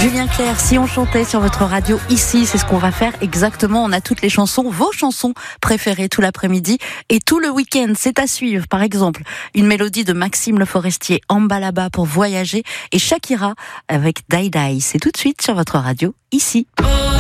Julien Clerc, si on chantait sur votre radio ici, c'est ce qu'on va faire exactement. On a toutes les chansons, vos chansons préférées tout l'après-midi et tout le week-end. C'est à suivre. Par exemple, une mélodie de Maxime Le Forestier, Ambalaba pour voyager et Shakira avec Die Die. C'est tout de suite sur votre radio ici.